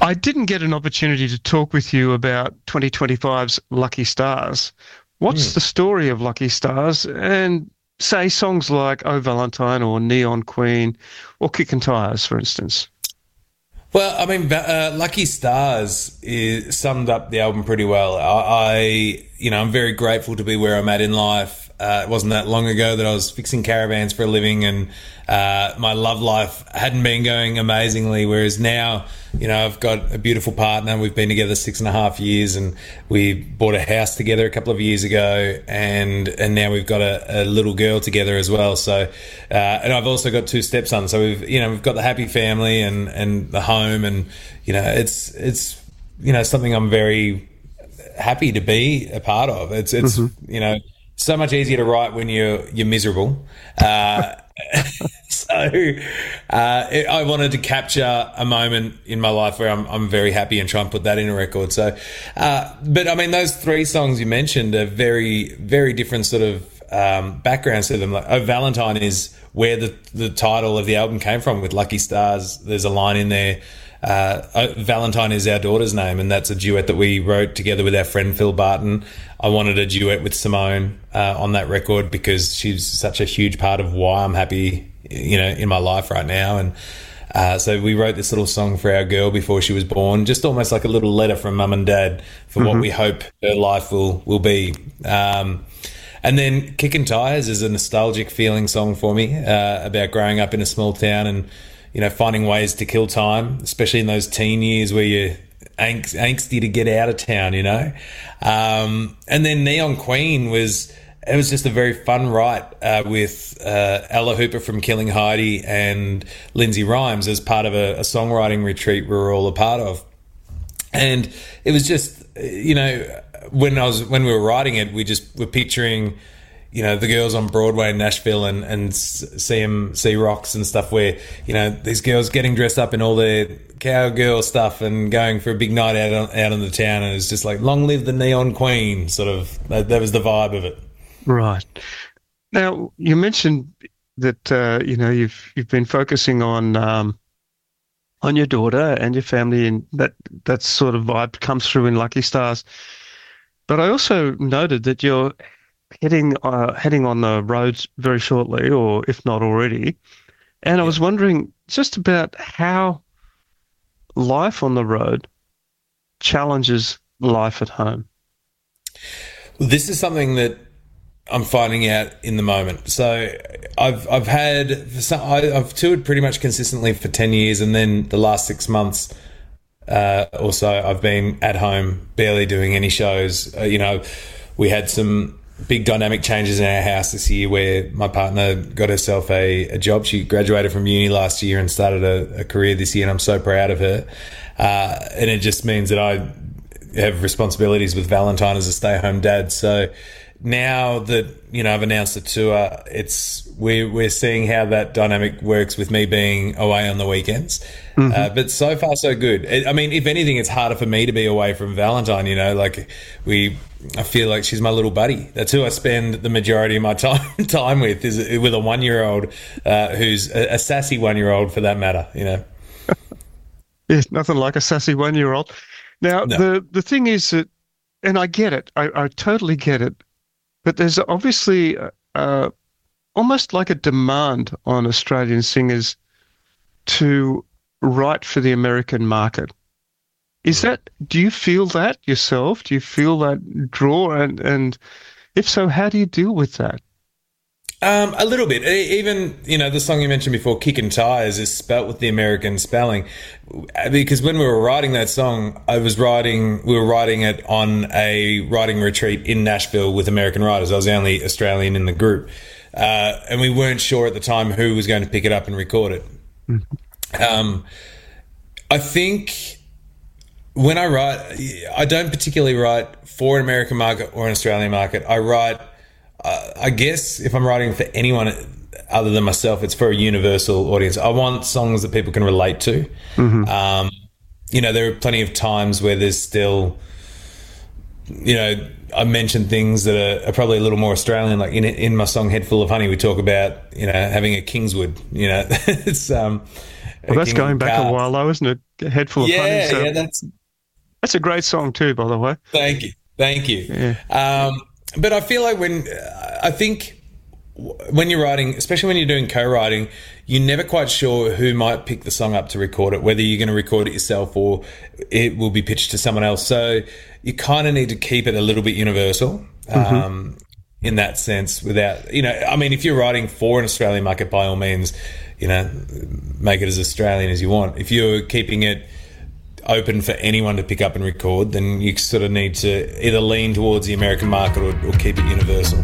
I didn't get an opportunity to talk with you about 2025's Lucky Stars. What's the story of Lucky Stars? And say songs like Oh Valentine or Neon Queen or Kickin' Tires, for instance. Well, I mean, Lucky Stars summed up the album pretty well. I'm very grateful to be where I'm at in life. It wasn't that long ago that I was fixing caravans for a living, and my love life hadn't been going amazingly, whereas now, I've got a beautiful partner. We've been together 6.5 years, and we bought a house together a couple of years ago, and now we've got a little girl together as well. So, and I've also got 2 stepsons. So we've got the happy family and the home, and it's something I'm very happy to be a part of. It's so much easier to write when you're miserable. I wanted to capture a moment in my life where I'm very happy and try and put that in a record. So, but I mean, those 3 songs you mentioned are very, very different sort of backgrounds to them. Like, Oh Valentine is where the title of the album came from with Lucky Stars. There's a line in there. Valentine is our daughter's name, and that's a duet that we wrote together with our friend Phil Barton. I wanted a duet with Simone on that record because she's such a huge part of why I'm happy, in my life right now. And so we wrote this little song for our girl before she was born, just almost like a little letter from mum and dad for what we hope her life will be. And then Kickin' Tires is a nostalgic feeling song for me about growing up in a small town and finding ways to kill time, especially in those teen years where you're angsty to get out of town, And then Neon Queen was just a very fun write with Ella Hooper from Killing Heidi and Lindsay Rhymes as part of a songwriting retreat we were all a part of. And it was just, when we were writing it, we just were picturing the girls on Broadway in Nashville and CMC Rocks and stuff where, these girls getting dressed up in all their cowgirl stuff and going for a big night out in the town, and it's just like, long live the Neon Queen, sort of. That was the vibe of it. Right. Now, you mentioned that, you've been focusing on your daughter and your family, and that sort of vibe comes through in Lucky Stars. But I also noted that you're heading on the roads very shortly, or if not already. And I was wondering just about how life on the road challenges life at home. This is something that I'm finding out in the moment. So I've toured pretty much consistently for 10 years, and then the last 6 months or so I've been at home, barely doing any shows. We had some big dynamic changes in our house this year where my partner got herself a job. She graduated from uni last year and started a career this year, and I'm so proud of her. And it just means that I have responsibilities with Valentine as a stay-at-home dad. So now that, I've announced the tour, we're seeing how that dynamic works with me being away on the weekends. But so far, so good. I mean, if anything, it's harder for me to be away from Valentine, I feel like she's my little buddy. That's who I spend the majority of my time with, is with a 1-year-old who's a sassy 1-year-old for that matter, Yes, nothing like a sassy 1-year-old. Now, No. the thing is that, and I get it, I totally get it, but there's obviously almost like a demand on Australian singers to write for the American market. Do you feel that yourself? Do you feel that draw? And if so, how do you deal with that? A little bit. Even, the song you mentioned before, Kickin' Tires, is spelt with the American spelling. Because when we were writing that song, we were writing it on a writing retreat in Nashville with American writers. I was the only Australian in the group. And we weren't sure at the time who was going to pick it up and record it. I think when I write, I don't particularly write for an American market or an Australian market. I write, I guess if I'm writing for anyone other than myself, it's for a universal audience. I want songs that people can relate to. There are plenty of times where there's still, I mentioned things that are probably a little more Australian. Like in my song Head Full of Honey, we talk about, having a Kingswood, it's, Well, that's going back a while, though, isn't it? A Head Full of Honey. So yeah, that's a great song too, by the way. Thank you. Yeah. But I feel like I think when you're writing, especially when you're doing co-writing, you're never quite sure who might pick the song up to record it, whether you're going to record it yourself or it will be pitched to someone else. So you kind of need to keep it a little bit universal in that sense without, I mean, if you're writing for an Australian market, by all means, make it as Australian as you want. If you're keeping it open for anyone to pick up and record, then you sort of need to either lean towards the American market or keep it universal.